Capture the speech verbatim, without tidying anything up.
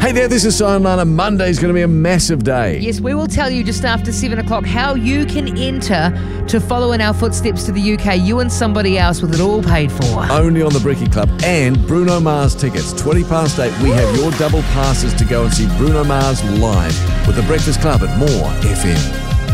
Hey there, this is Simon Lana. Monday's going to be a massive day. Yes, we will tell you just after seven o'clock how you can enter to follow in our footsteps to the U K, you and somebody else with it all paid for. Only on the Bricky Club and Bruno Mars tickets. twenty past eight, we have your double passes to go and see Bruno Mars live with the Breakfast Club at More F M.